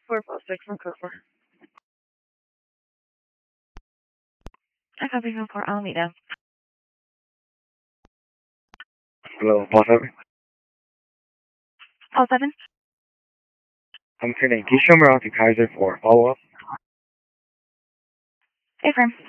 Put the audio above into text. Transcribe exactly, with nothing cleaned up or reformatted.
four four six from code four. I copy from Port Alameda. Hello, Paul seven. Paul seven. I'm turning. Can you show me around to Kaiser for follow up? Affirm.